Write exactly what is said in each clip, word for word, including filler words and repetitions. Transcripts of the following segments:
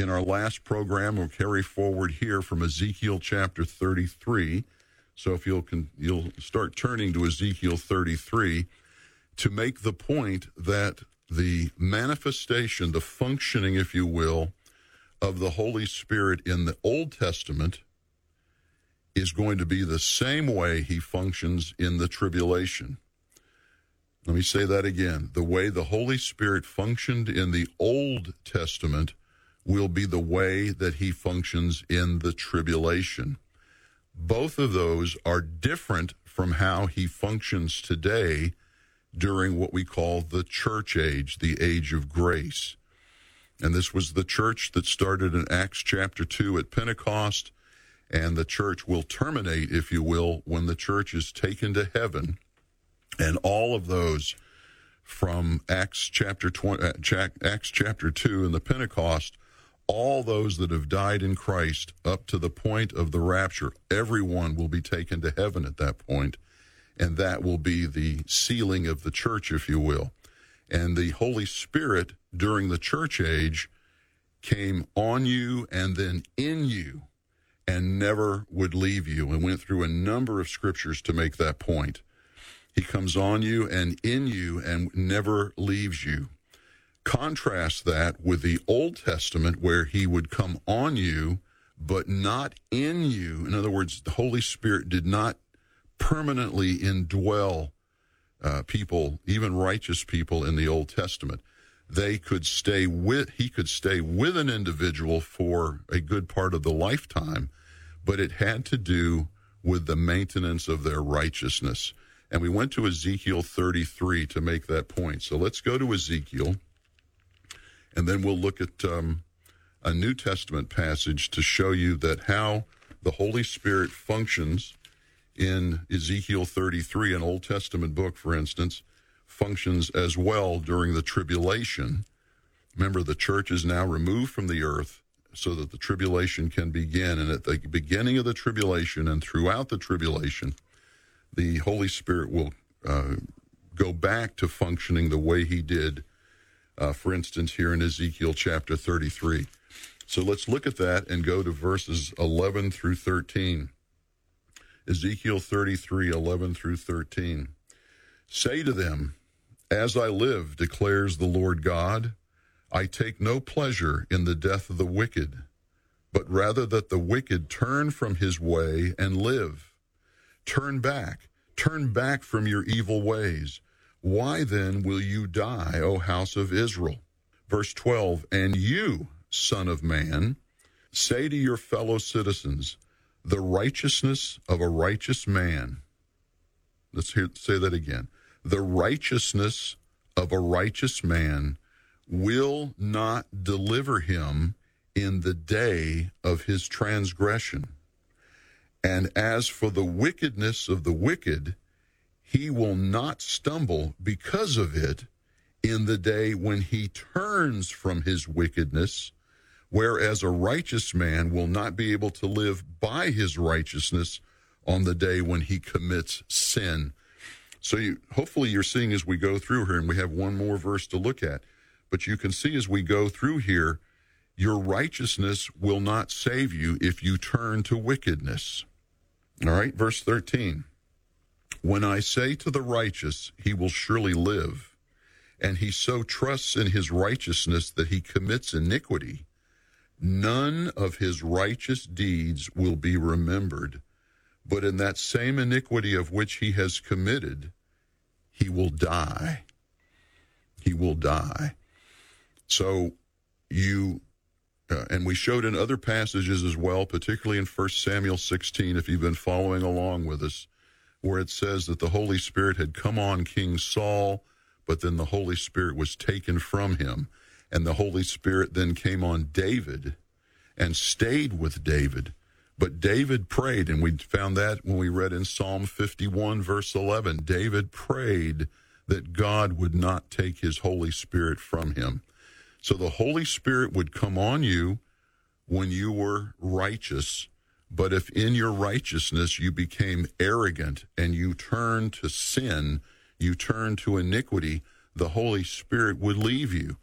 in our last program, we'll carry forward here from Ezekiel chapter thirty-three. So if you'll you'll start turning to Ezekiel thirty-three to make the point that the manifestation, the functioning, if you will, of the Holy Spirit in the Old Testament is going to be the same way he functions in the tribulation. Let me say that again. The way the Holy Spirit functioned in the Old Testament will be the way that he functions in the tribulation. Both of those are different from how he functions today during what we call the church age, the age of grace. And this was the church that started in Acts chapter two at Pentecost, and the church will terminate, if you will, when the church is taken to heaven. And all of those from Acts chapter twenty, Acts chapter two and the Pentecost, all those that have died in Christ up to the point of the rapture, everyone will be taken to heaven at that point, and that will be the sealing of the church, if you will. And the Holy Spirit during the church age came on you and then in you and never would leave you, and went through a number of scriptures to make that point. He comes on you and in you and never leaves you. Contrast that with the Old Testament, where he would come on you but not in you. In other words, the Holy Spirit did not permanently indwell uh, people, even righteous people in the Old Testament. They could stay with, he could stay with an individual for a good part of the lifetime, but it had to do with the maintenance of their righteousness. And we went to Ezekiel thirty-three to make that point. So let's go to Ezekiel, and then we'll look at um, a New Testament passage to show you that how the Holy Spirit functions in Ezekiel thirty-three, an Old Testament book, for instance, functions as well during the tribulation. Remember, the church is now removed from the earth so that the tribulation can begin. And at the beginning of the tribulation and throughout the tribulation, the Holy Spirit will uh, go back to functioning the way he did, uh, for instance, here in Ezekiel chapter thirty-three. So let's look at that and go to verses eleven through thirteen. Ezekiel thirty-three, eleven through thirteen. Say to them, as I live, declares the Lord God, I take no pleasure in the death of the wicked, but rather that the wicked turn from his way and live. Turn back, turn back from your evil ways. Why then will you die, O house of Israel? Verse twelve, and you, son of man, say to your fellow citizens, the righteousness of a righteous man. Let's hear, say that again. The righteousness of a righteous man will not deliver him in the day of his transgression. And as for the wickedness of the wicked, he will not stumble because of it in the day when he turns from his wickedness, whereas a righteous man will not be able to live by his righteousness on the day when he commits sin. So you, hopefully you're seeing as we go through here, and we have one more verse to look at, but you can see as we go through here, your righteousness will not save you if you turn to wickedness. All right, verse thirteen. When I say to the righteous, he will surely live, and he so trusts in his righteousness that he commits iniquity, none of his righteous deeds will be remembered, but in that same iniquity of which he has committed, he will die. He will die. So you, uh, and we showed in other passages as well, particularly in First Samuel sixteen, if you've been following along with us, where it says that the Holy Spirit had come on King Saul, but then the Holy Spirit was taken from him. And the Holy Spirit then came on David and stayed with David. But David prayed, and we found that when we read in Psalm fifty-one, verse eleven. David prayed that God would not take his Holy Spirit from him. So the Holy Spirit would come on you when you were righteous, but if in your righteousness you became arrogant and you turned to sin, you turned to iniquity, the Holy Spirit would leave you.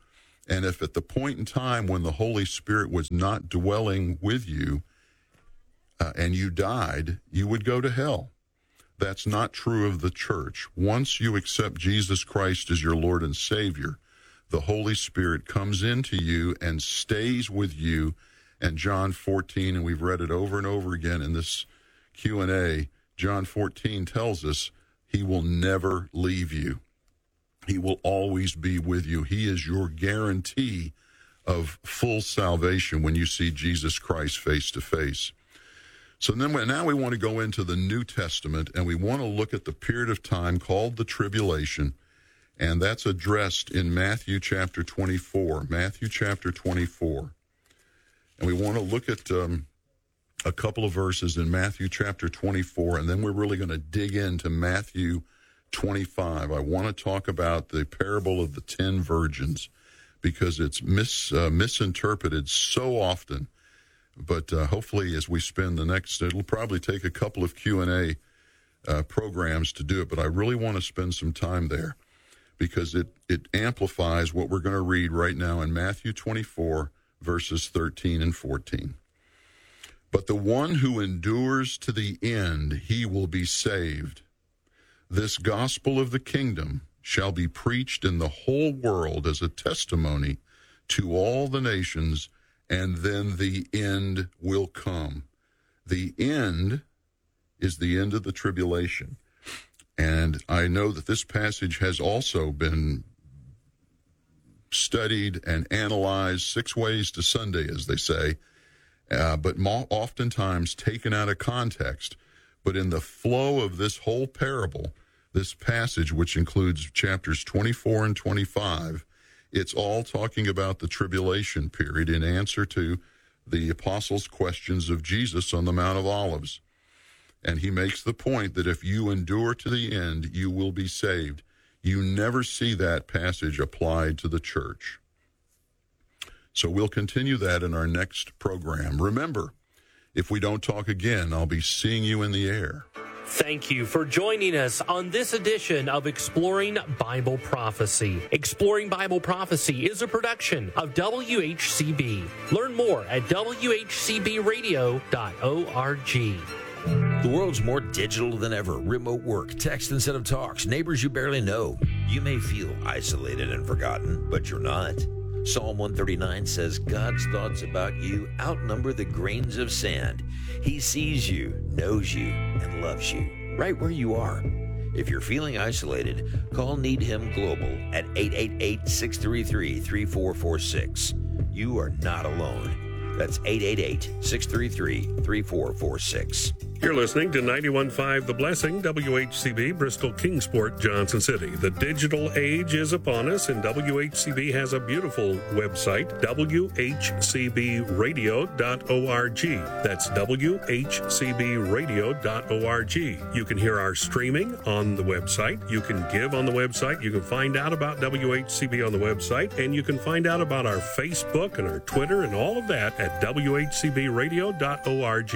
And if at the point in time when the Holy Spirit was not dwelling with you uh, and you died, you would go to hell. That's not true of the church. Once you accept Jesus Christ as your Lord and Savior, the Holy Spirit comes into you and stays with you. And John fourteen, and we've read it over and over again in this Q and A, John fourteen tells us he will never leave you. He will always be with you. He is your guarantee of full salvation when you see Jesus Christ face to face. So then now we want to go into the New Testament, and we want to look at the period of time called the tribulation, and that's addressed in Matthew chapter twenty-four. Matthew chapter twenty-four. And we want to look at um, a couple of verses in Matthew chapter twenty-four, and then we're really going to dig into Matthew twenty-five. I want to talk about the parable of the ten virgins because it's mis, uh, misinterpreted so often. But uh, hopefully as we spend the next, it'll probably take a couple of Q and A uh, programs to do it, but I really want to spend some time there because it, it amplifies what we're going to read right now in Matthew twenty-four, verses thirteen and fourteen. But the one who endures to the end, he will be saved. This gospel of the kingdom shall be preached in the whole world as a testimony to all the nations, and then the end will come. The end is the end of the tribulation. And I know that this passage has also been studied and analyzed six ways to Sunday, as they say, uh, but mo- oftentimes taken out of context. But in the flow of this whole parable, this passage, which includes chapters twenty-four and twenty-five, it's all talking about the tribulation period in answer to the apostles' questions of Jesus on the Mount of Olives. And he makes the point that if you endure to the end, you will be saved. You never see that passage applied to the church. So we'll continue that in our next program. Remember, if we don't talk again, I'll be seeing you in the air. Thank you for joining us on this edition of Exploring Bible Prophecy. Exploring Bible Prophecy is a production of W H C B. Learn more at w h c b radio dot org. The world's more digital than ever. Remote work, text instead of talks, neighbors you barely know. You may feel isolated and forgotten, but you're not. Psalm one thirty-nine says God's thoughts about you outnumber the grains of sand. He sees you, knows you, and loves you right where you are. If you're feeling isolated, call Need Him Global at eight eight eight, six three three, three four four six. You are not alone. That's eight eight eight, six three three, three four four six. You're listening to ninety-one point five The Blessing, W H C B, Bristol, Kingsport, Johnson City. The digital age is upon us, and W H C B has a beautiful website, w h c b radio dot org. That's w h c b radio dot org. You can hear our streaming on the website. You can give on the website. You can find out about W H C B on the website, and you can find out about our Facebook and our Twitter and all of that at w h c b radio dot org.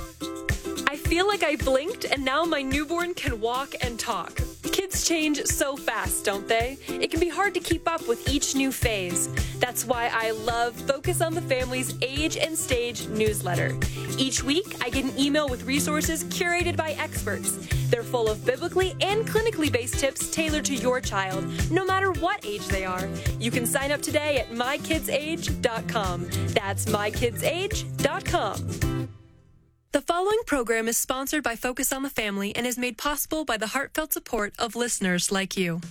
I feel like I blinked and now my newborn can walk and talk. Kids change so fast, don't they? It can be hard to keep up with each new phase. That's why I love Focus on the Family's Age and Stage newsletter. Each week, I get an email with resources curated by experts. They're full of biblically and clinically based tips tailored to your child, no matter what age they are. You can sign up today at my kids age dot com. That's my kids age dot com. The following program is sponsored by Focus on the Family and is made possible by the heartfelt support of listeners like you.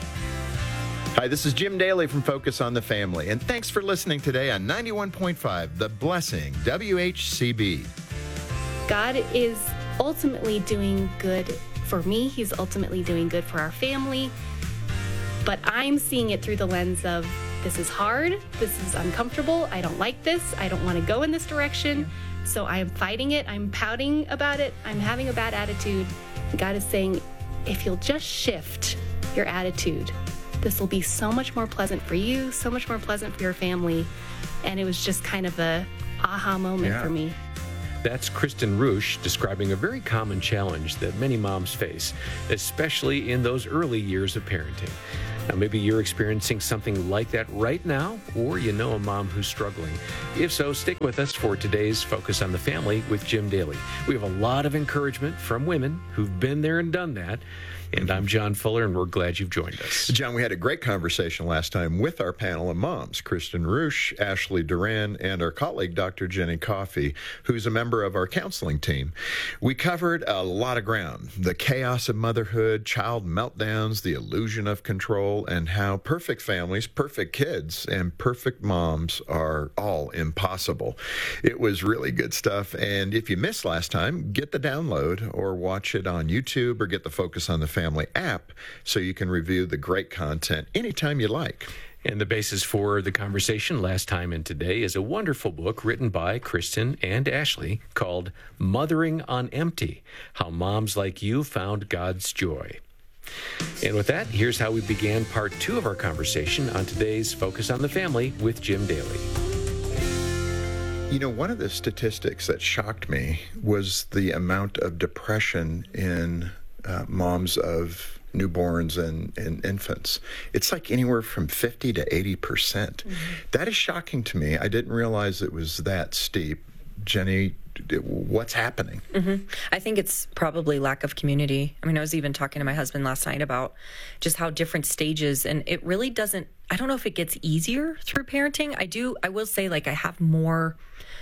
Hi, this is Jim Daly from Focus on the Family, and thanks for listening today on ninety-one point five The Blessing, W H C B. God is ultimately doing good for me. He's ultimately doing good for our family. But I'm seeing it through the lens of, this is hard, this is uncomfortable, I don't like this, I don't want to go in this direction. So I am fighting it, I'm pouting about it, I'm having a bad attitude. God is saying, if you'll just shift your attitude, this will be so much more pleasant for you, so much more pleasant for your family. And it was just kind of a aha moment yeah. for me. That's Kristen Roosh describing a very common challenge that many moms face, especially in those early years of parenting. Now, maybe you're experiencing something like that right now, or you know a mom who's struggling. If so, stick with us for today's Focus on the Family with Jim Daly. We have a lot of encouragement from women who've been there and done that. And I'm John Fuller, and we're glad you've joined us. John, we had a great conversation last time with our panel of moms, Kristen Rusch, Ashley Duran, and our colleague, Doctor Jenny Coffey, who's a member of our counseling team. We covered a lot of ground: the chaos of motherhood, child meltdowns, the illusion of control, and how perfect families, perfect kids, and perfect moms are all impossible. It was really good stuff, and if you missed last time, get the download or watch it on YouTube or get the Focus on the Family app so you can review the great content anytime you like. And the basis for the conversation last time and today is a wonderful book written by Kristen and Ashley called Mothering on Empty: How Moms Like You Found God's Joy. And with that, here's how we began part two of our conversation on today's Focus on the Family with Jim Daly. You know, one of the statistics that shocked me was the amount of depression in uh, moms of newborns and, and infants. It's like anywhere from fifty to eighty percent. Mm-hmm. That is shocking to me. I didn't realize it was that steep. Jenny, what's happening? Mm-hmm. I think it's probably lack of community. I mean, I was even talking to my husband last night about just how different stages, and it really doesn't, I don't know if it gets easier through parenting. I do, I will say, like, I have more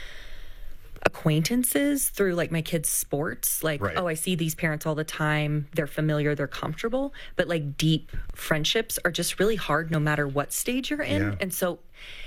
acquaintances through like my kids' sports. Like, right. oh, I see these parents all the time. They're familiar, they're comfortable, but like deep friendships are just really hard no matter what stage you're in. Yeah. And so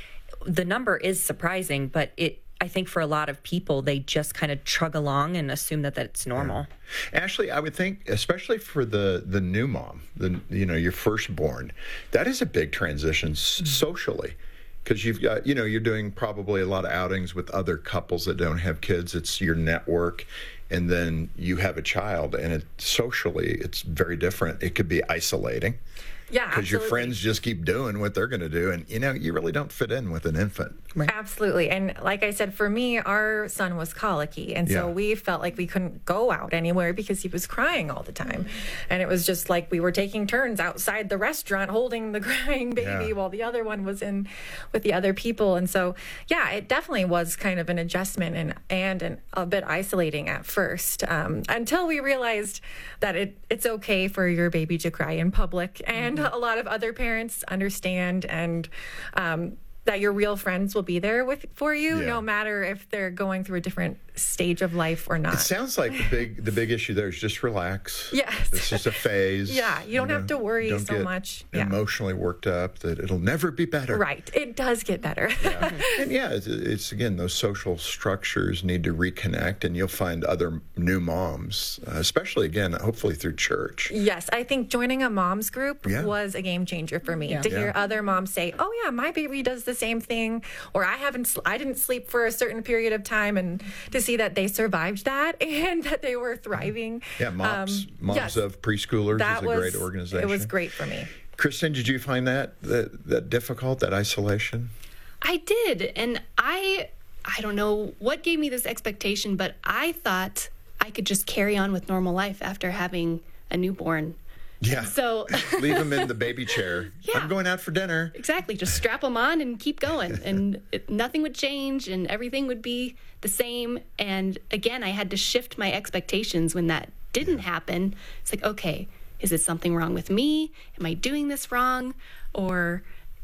the number is surprising, but it, I think for a lot of people, they just kind of chug along and assume that that's normal. Yeah. Ashley, I would think, especially for the, the new mom, the you know, your firstborn, that is a big transition mm-hmm. socially. Because you've got, you know, you're doing probably a lot of outings with other couples that don't have kids. It's your network. And then you have a child, and it socially, it's very different. It could be isolating. Yeah, because your friends just keep doing what they're going to do, and you know you really don't fit in with an infant. Right. Absolutely, and like I said, for me, our son was colicky, and so yeah. we felt like we couldn't go out anywhere because he was crying all the time, and it was just like we were taking turns outside the restaurant holding the crying baby yeah. while the other one was in with the other people, and so yeah, it definitely was kind of an adjustment and and an, a bit isolating at first, um, until we realized that it it's okay for your baby to cry in public, and a lot of other parents understand, and um, that your real friends will be there with for you, yeah. no matter if they're going through a different stage of life or not. It sounds like the big the big issue there is just relax. Yes. It's just a phase. Yeah, you don't you know, have to worry don't so get much. Emotionally yeah. worked up that it'll never be better. Right. It does get better. Yeah. And yeah, it's, it's again, those social structures need to reconnect, and you'll find other new moms, uh, especially again, hopefully through church. Yes, I think joining a mom's group yeah. was a game changer for me. Yeah. To hear yeah. other moms say, "Oh yeah, my baby does the same thing," or "I haven't, I didn't sleep for a certain period of time," and to see that they survived that and that they were thriving. Yeah, moms, um, moms yes, of preschoolers that is a was, great organization. It was great for me. Kristen, did you find that, that that difficult, that isolation? I did, and I I don't know what gave me this expectation, but I thought I could just carry on with normal life after having a newborn. Yeah. So leave them in the baby chair. Yeah. I'm going out for dinner. Exactly. Just strap them on and keep going, and it, nothing would change, and everything would be the same. And again, I had to shift my expectations when that didn't happen. It's like, okay, is it something wrong with me? Am I doing this wrong? Or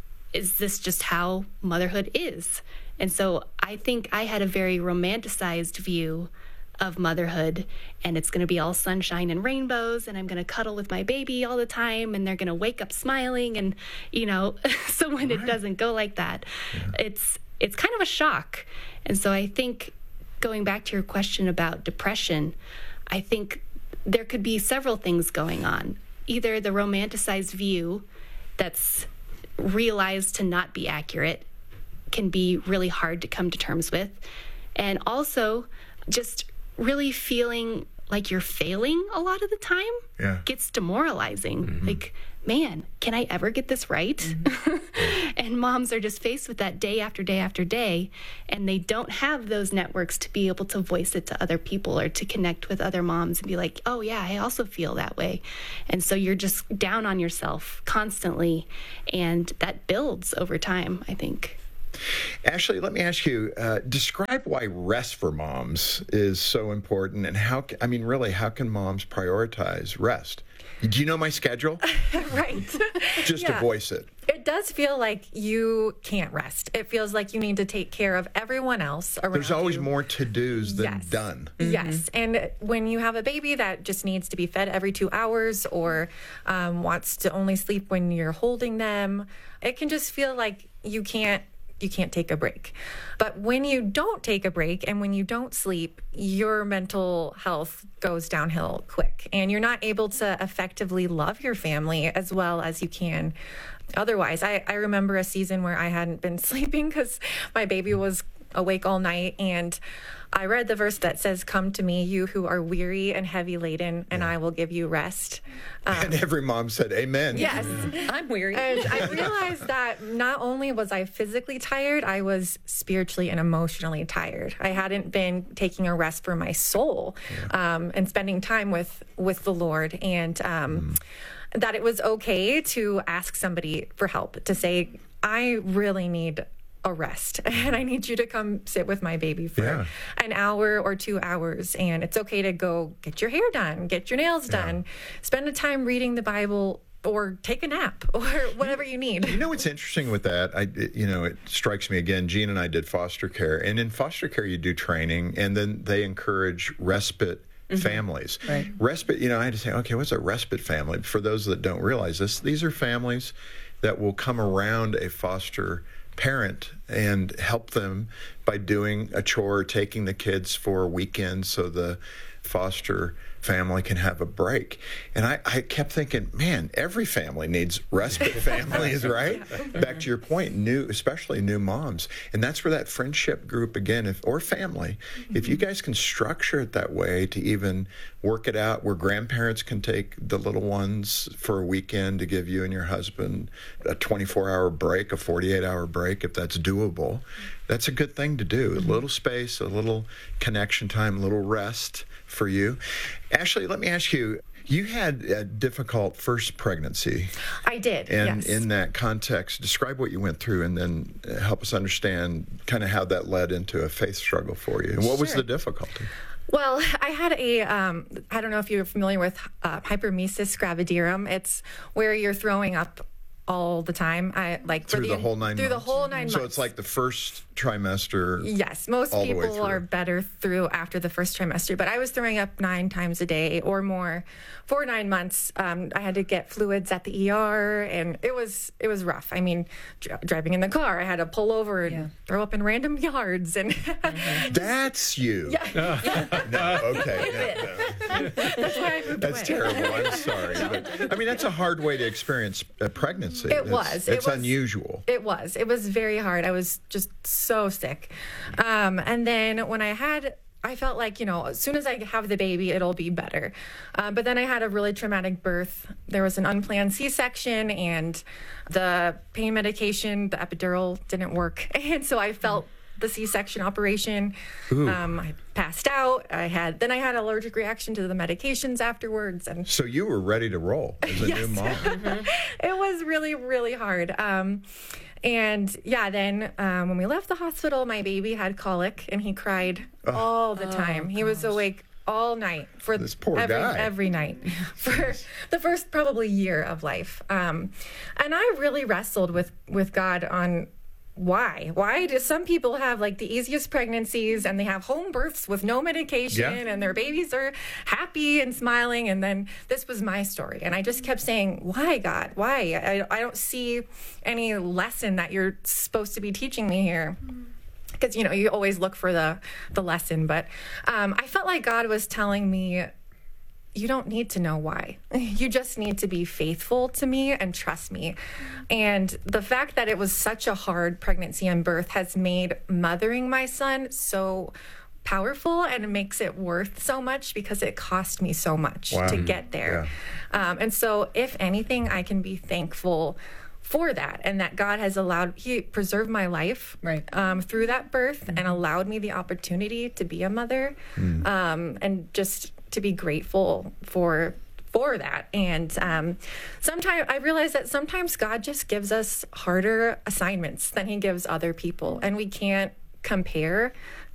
is this just how motherhood is? And so I think I had a very romanticized view of motherhood, and it's going to be all sunshine and rainbows, and I'm going to cuddle with my baby all the time, and they're going to wake up smiling, and you know, so when right. it doesn't go like that, yeah. it's it's kind of a shock. And so I think, going back to your question about depression, I think there could be several things going on. Either the romanticized view that's realized to not be accurate can be really hard to come to terms with, and also just really feeling like you're failing a lot of the time yeah. gets demoralizing. Mm-hmm. Like man, can I ever get this right? Mm-hmm. And moms are just faced with that day after day after day, and they don't have those networks to be able to voice it to other people or to connect with other moms and be like, oh yeah, I also feel that way. And so you're just down on yourself constantly, and that builds over time, I think. Ashley, let me ask you, uh, describe why rest for moms is so important, and how, I mean, really, how can moms prioritize rest? Do you know my schedule? Right. Just yeah. to voice it. It does feel like you can't rest. It feels like you need to take care of everyone else around There's always you. more to-dos than yes. done. Mm-hmm. Yes. And when you have a baby that just needs to be fed every two hours or um, wants to only sleep when you're holding them, it can just feel like you can't you can't take a break. But when you don't take a break and when you don't sleep, your mental health goes downhill quick, and you're not able to effectively love your family as well as you can otherwise. I, I remember a season where I hadn't been sleeping because my baby was awake all night, and I read the verse that says, come to me, you who are weary and heavy laden, and yeah. I will give you rest. Um, and every mom said, amen. Yes. I'm weary. And I realized that not only was I physically tired, I was spiritually and emotionally tired. I hadn't been taking a rest for my soul yeah. um, and spending time with, with the Lord. And um, mm. that it was okay to ask somebody for help, to say, I really need a rest, and I need you to come sit with my baby for yeah. an hour or two hours. And it's okay to go get your hair done, get your nails done, yeah. spend the time reading the Bible, or take a nap, or whatever you need. You know what's interesting with that? I, it, you know, it strikes me again. Jean and I did foster care, and in foster care you do training, and then they encourage respite mm-hmm. families. Right. Respite. You know, I had to say, okay, what's a respite family? For those that don't realize this, these are families that will come around a foster parent and help them by doing a chore, taking the kids for a weekend so the foster family can have a break. And I, I kept thinking, man, every family needs respite families, right? Yeah. Back to your point, new, especially new moms. And that's where that friendship group, again, if or family, mm-hmm. if you guys can structure it that way to even work it out, where grandparents can take the little ones for a weekend to give you and your husband a twenty-four hour break, a forty-eight hour break, if that's doable, that's a good thing to do. Mm-hmm. A little space, a little connection time, a little rest for you. Ashley, let me ask you, you had a difficult first pregnancy. I did, and yes. in that context, describe what you went through and then help us understand kind of how that led into a faith struggle for you. And what sure. was the difficulty? Well, I had a, um, I don't know if you're familiar with uh, hyperemesis gravidarum. It's where you're throwing up all the time. I like through the, the whole nine through months. the whole nine so months. So it's like the first trimester. Yes, most all the way people through. are better through after the first trimester, but I was throwing up nine times a day or more for nine months. Um, I had to get fluids at the E R, and it was it was rough. I mean, dr- driving in the car, I had to pull over and yeah. throw up in random yards, and mm-hmm. that's you. Yeah. yeah. No, okay. No, no. That's why I moved That's away. terrible. I'm sorry, but I mean that's a hard way to experience a pregnancy. It it's, was. It's it was, unusual. It was. It was very hard. I was just so sick. Um, and then when I had, I felt like, you know, as soon as I have the baby, it'll be better. Um, but then I had a really traumatic birth. There was an unplanned C-section, and the pain medication, the epidural, didn't work. And so I felt the C-section operation. Um, I passed out. I had then I had an allergic reaction to the medications afterwards, and so you were ready to roll as a yes. new mom. It was really, really hard. Um, and yeah, then um, when we left the hospital, my baby had colic, and he cried oh. all the time. Oh, he was awake all night for this poor every, guy. every night for the first probably year of life. Um, and I really wrestled with with God on. Why? Why do some people have like the easiest pregnancies and they have home births with no medication yeah. and their babies are happy and smiling? And then this was my story. And I just kept saying, why, God? Why? I, I don't see any lesson that you're supposed to be teaching me here. Because, you know, you always look for the, the lesson. But um, I felt like God was telling me, you don't need to know why. You just need to be faithful to me and trust me. And the fact that it was such a hard pregnancy and birth has made mothering my son so powerful, and it makes it worth so much because it cost me so much Wow. to get there. Yeah. Um, and so if anything, I can be thankful for that, and that God has allowed, he preserved my life right. um, through that birth mm-hmm. and allowed me the opportunity to be a mother mm. um, and just to be grateful for for that. And um, sometimes I realize that sometimes God just gives us harder assignments than he gives other people, and we can't compare